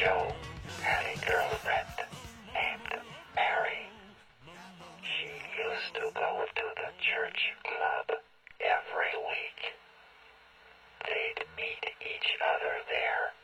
Joe had a girlfriend named Mary. She used to go to the church club every week. They'd meet each other there